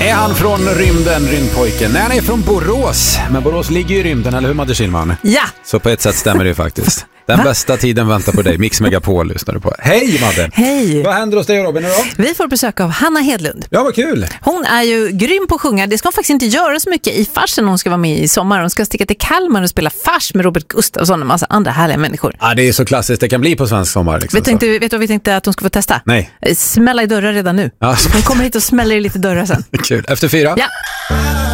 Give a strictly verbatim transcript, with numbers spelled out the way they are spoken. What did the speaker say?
Är han från rymden, rymdpojken? Nej, han är från Borås. Men Borås ligger ju i rymden, eller hur, Madde Kihlman? Ja. Så på ett sätt stämmer det ju faktiskt. Den Va? bästa tiden väntar på dig. Mix Megapol lyssnar du på. Hej Madde! Hej! Vad händer hos dig och Robin idag? Vi får besök av Hanna Hedlund. Ja, vad kul! Hon är ju grym på att sjunga. Det ska hon faktiskt inte göra så mycket i farsen när hon ska vara med i sommar. Hon ska sticka till Kalmar och spela fars med Robert Gustafsson och en massa andra härliga människor. Ja, det är så klassiskt det kan bli på svensk sommar. Liksom, vet, du, vet du vad vi tänkte att hon ska få testa? Nej. Smälla i dörrar redan nu. Ja. Hon kommer hit och smäller i lite dörrar sen. Kul. Efter fyra? Ja.